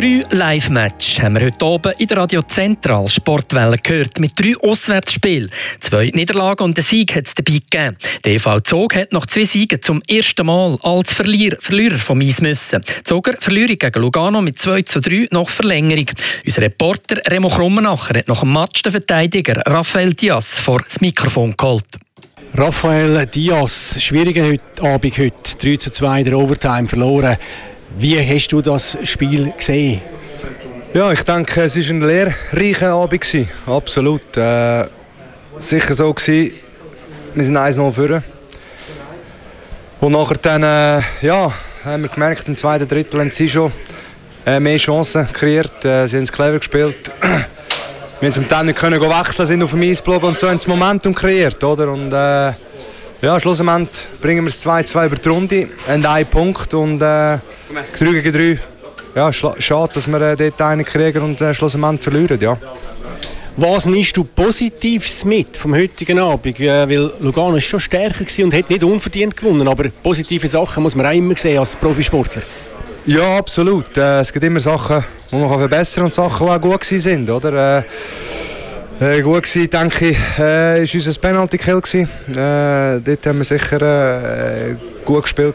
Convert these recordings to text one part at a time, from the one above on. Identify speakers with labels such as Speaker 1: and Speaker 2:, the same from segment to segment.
Speaker 1: 3 Live-Match haben wir heute oben in der Radio Zentral Sportwelle gehört. Mit 3 Auswärtsspielen. 2 Niederlagen und einen Sieg hat es dabei gegeben. Der EV Zug hat nach 2 Siegen zum ersten Mal als Verlierer vom Eis müssen. Die Zoger Verlierung gegen Lugano mit 2:3 nach Verlängerung. Unser Reporter Remo Krummenacher hat nach dem Match den Verteidiger Rafael Diaz vor das Mikrofon geholt.
Speaker 2: Rafael Diaz, schwieriger Abend heute, 3:2 der Overtime verloren. Wie hast du das Spiel gesehen?
Speaker 3: Ja, ich denke, es war ein lehrreicher Abend. Absolut. Sicher so gewesen. Wir sind 1-0 vorne. Und nachher dann, haben wir gemerkt, im zweiten Drittel haben sie schon mehr Chancen kreiert. Sie haben es clever gespielt. Wir haben zum Teil nicht wechseln, sind auf dem Eis geblieben und so haben sie das Momentum kreiert. Oder? Und schlussendlich bringen wir es 2:2 über die Runde, haben 1 Punkt und 3-3. Ja, schade, dass wir dort einen kriegen und schlussendlich verlieren. Ja.
Speaker 2: Was nimmst du Positives mit vom heutigen Abend? Weil Lugano war schon stärker und hat nicht unverdient gewonnen. Aber positive Sachen muss man auch immer sehen als Profisportler.
Speaker 3: Ja, absolut. Es gibt immer Sachen, die man verbessern kann und Sachen, die auch gut waren. Oder? Gut gewesen, denke ich, war unser Penalty-Kill. Dort haben wir sicher gut gespielt.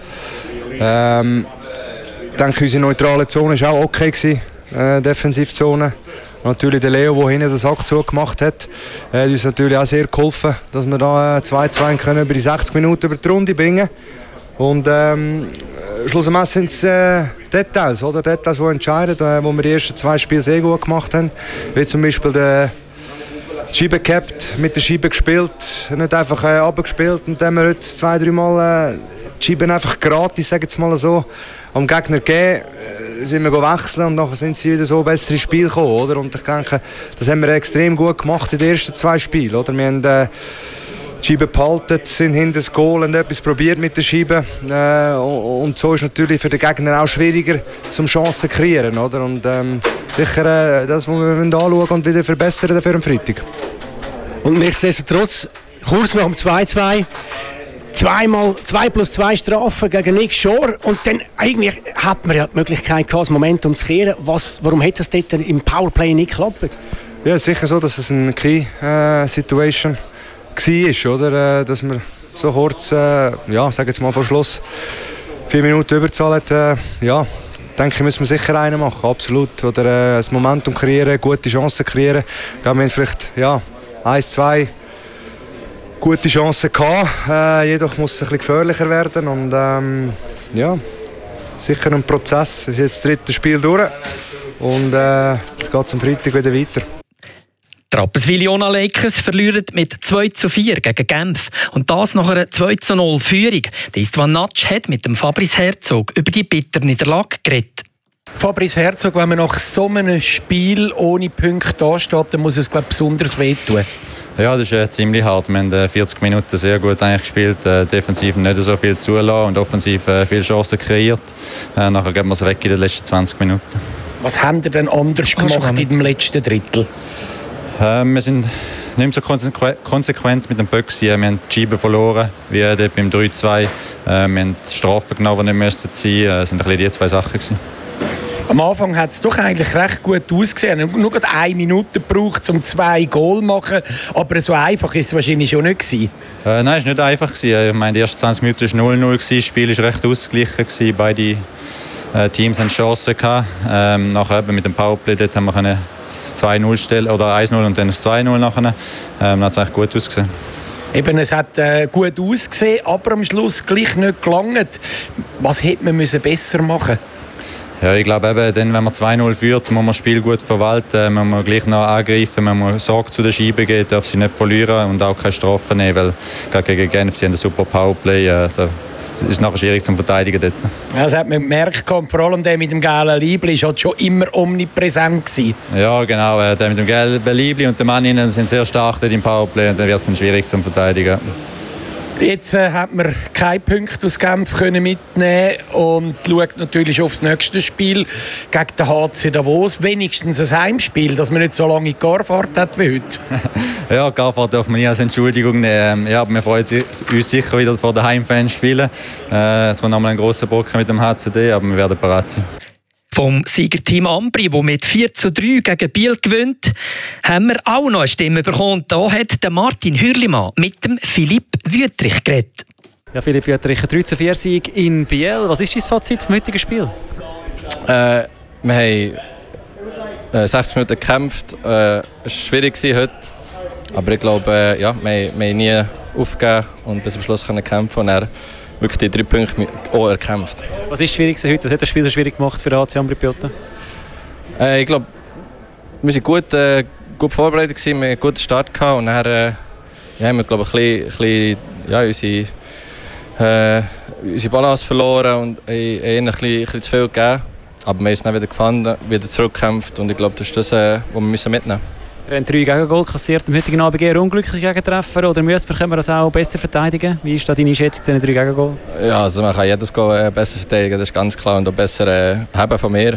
Speaker 3: Ich denke, unsere neutrale Zone war auch okay gewesen, Defensivzone. Natürlich der Leo, der hinten den Sack zugemacht hat uns natürlich auch sehr geholfen, dass wir da 2:2 können über die 60 Minuten über die Runde bringen. Und schlussendlich sind es Details, oder? Details, die entscheiden, wo wir die ersten 2 Spiele sehr gut gemacht haben. Wie zum Beispiel der Scheibe gehabt, mit der Scheibe gespielt, nicht einfach runtergespielt. Und dann haben wir heute 2-3 Mal die Scheiben einfach gratis, sage ich jetzt mal so, am Gegner gegeben, sind wir wechseln und nachher sind sie wieder so bessere Spiele gekommen, oder? Und ich denke, das haben wir extrem gut gemacht in den ersten 2 Spielen, oder? Wir haben die Scheibe behalten, sind hinter das Goal und etwas probiert mit der Scheibe. Und so ist es natürlich für den Gegner auch schwieriger, zum Chancen zu kreieren, oder? Und sicher das, was wir anschauen und wieder verbessern für den Freitag.
Speaker 2: Und nichtsdestotrotz, kurz nach dem 2:2, 2+2 Strafen gegen Nick Shore und dann eigentlich hat man ja die Möglichkeit gehabt, das Momentum zu kehren. Warum hat es dort im Powerplay nicht geklappt?
Speaker 3: Ja, es ist sicher so, dass es eine Key-Situation war, oder? Dass wir so kurz, sage jetzt mal vor Schluss, 4 Minuten Überzahl hat. Denke ich, müssen wir sicher einen machen, absolut. Oder das Momentum kreieren, gute Chancen kreieren. Ich glaube, wir haben vielleicht 1, 2 gute Chancen gehabt. Jedoch muss es ein bisschen gefährlicher werden. Und sicher ein Prozess. Es ist jetzt das 3. Spiel durch. Und jetzt geht es am Freitag wieder weiter.
Speaker 1: Die Rapperswil-Jona Lakers verlieren mit 2:4 gegen Genf. Und das nach einer 2:0 Führung. Der Istvan Natsch hat mit dem Fabrice Herzog über die bittere Niederlage geredet.
Speaker 4: Fabrice Herzog, wenn man nach so einem Spiel ohne Punkte dasteht, dann muss es, glaube ich, besonders wehtun.
Speaker 5: Ja, das ist ziemlich hart. Wir haben 40 Minuten sehr gut eigentlich gespielt, defensiv nicht so viel zulassen und offensiv viele Chancen kreiert. Nachher geben wir es weg in den letzten 20 Minuten.
Speaker 4: Was haben ihr denn anders gemacht in dem letzten Drittel?
Speaker 5: Wir sind nicht mehr so konsequent mit dem Böck. Wir haben die Scheibe verloren, wie dort beim 3:2. Wir haben die Strafen genommen, die nicht sein müssten. Das waren ein bisschen die 2 Sachen gewesen.
Speaker 4: Am Anfang hat es doch eigentlich recht gut ausgesehen. Nur 1 Minute gebraucht, um 2 Goal zu machen. Aber so einfach war es wahrscheinlich schon nicht gewesen.
Speaker 5: Nein, es war nicht einfach. Ich meine, die ersten 20 Minuten war 0:0. Das Spiel war recht ausgeglichen. Beide Teams hatten Chancen gehabt. Nachher eben mit dem Powerplay dort haben wir 2:0 stellen oder 1:0 und dann 2:0 nachher. Dann hat es eigentlich gut ausgesehen.
Speaker 4: Eben, es hat gut ausgesehen, aber am Schluss gleich nicht gelangt. Was hätte man besser machen müssen?
Speaker 5: Ja, ich glaube, eben, dann, wenn man 2:0 führt, muss man das Spiel gut verwalten, man muss gleich noch angreifen, man muss Sorge zu der Scheibe geben, darf sie nicht verlieren und auch keine Strafen nehmen, weil gerade gegen Genf, sie haben ein super Powerplay, da ist nachher schwierig zum Verteidigen dort.
Speaker 4: Ja, das hat man gemerkt, vor allem der mit dem gelben Liebli war schon immer omnipräsent gewesen.
Speaker 5: Ja, genau, der mit dem gelben Liebli und der Mann innen sind sehr stark dort im Powerplay und dann wird es dann schwierig zum Verteidigen.
Speaker 4: Jetzt hat man keine Punkte aus Genf mitnehmen und schaut natürlich auf das nächste Spiel gegen den HC Davos. Wenigstens ein Heimspiel, dass man nicht so lange Garfahrt hat wie heute.
Speaker 5: Ja, Garfahrt darf man nie als Entschuldigung nehmen. Ja, wir freuen uns sicher wieder vor den Heimfans spielen. Es war nochmal ein grosser Brocken mit dem HCD, aber wir werden bereit sein.
Speaker 1: Vom Siegerteam Ambri, das mit 4:3 gegen Biel gewinnt, haben wir auch noch eine Stimme bekommen. Da hat der Martin Hürlimann mit dem Philipp Wüttrich geredet.
Speaker 6: Ja, Philipp Wüttrich, ein 3:4-Sieg in Biel. Was ist dein Fazit vom heutigen Spiel?
Speaker 7: Wir haben 60 Minuten gekämpft. Es war schwierig heute. Aber ich glaube, wir haben nie aufgegeben und bis zum Schluss kämpfen und dann wirklich die 3 Punkte auch erkämpft.
Speaker 6: Was ist schwierig heute? Was hat das Spiel so schwierig gemacht für den HC Ambri Piotta?
Speaker 7: Ich glaube, wir waren gut vorbereitet, wir hatten einen guten Start gehabt und dann haben wir glaube ich, unsere Balance verloren und ein bisschen zu viel gegeben. Aber wir haben es dann wieder gefunden, wieder zurückgekämpft und ich glaube, das ist das, was wir mitnehmen müssen.
Speaker 6: Wir haben 3 Gegengol kassiert am heutigen Abend, eher unglückliche Gegentreffer oder können wir das auch besser verteidigen? Wie ist da deine Schätzung zu den 3 Gegengol?
Speaker 7: Ja, also man kann jedes Goal besser verteidigen, das ist ganz klar und auch besser haben von mir.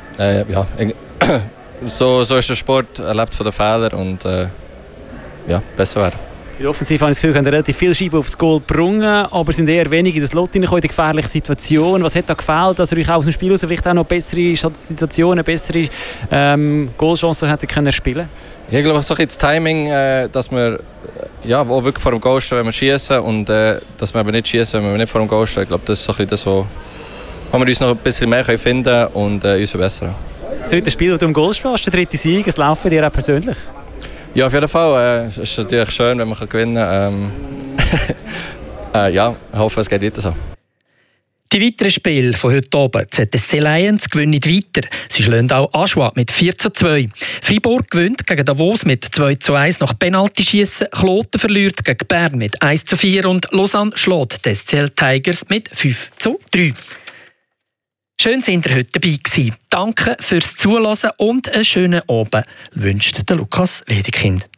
Speaker 7: So ist der Sport, er lebt von den Fehlern und besser werden.
Speaker 6: In der Offensive habe ich das Gefühl, haben relativ viele Scheiben aufs Goal gebrungen, aber sind eher wenig in das Lot hineingekommen, in die gefährliche Situation. Was hat da gefehlt, dass ihr euch aus dem Spiel heraus vielleicht auch noch bessere Situationen, bessere Goalchancen hätte können spielen?
Speaker 7: Ich glaube, so ein das Timing, dass wir auch wirklich vor dem Goal stehen, wenn wir schießen und dass wir aber nicht schießen, wenn wir nicht vor dem Goal stehen. Ich glaube, das ist so ein das, wo wir uns noch ein bisschen mehr finden können und uns verbessern.
Speaker 6: Das 3. Spiel, das du im Goal spielst, der 3. Sieg, es läuft bei dir auch persönlich?
Speaker 7: Ja, auf jeden Fall. Es ist natürlich schön, wenn man gewinnen kann. Ich hoffe, es geht weiter so.
Speaker 1: Die weiteren Spiele von heute Abend. ZSC Lions gewinnen weiter. Sie schlagen auch Aschua mit 4:2. Freiburg gewinnt gegen Davos mit 2:1 nach Penaltyschiessen. Kloten verliert gegen Bern mit 1:4 und Lausanne schlägt die SCL Tigers mit 5:3. Schön sind ihr heute dabei gewesen. Danke fürs Zuhören und einen schönen Abend wünscht der Lukas Wedekind.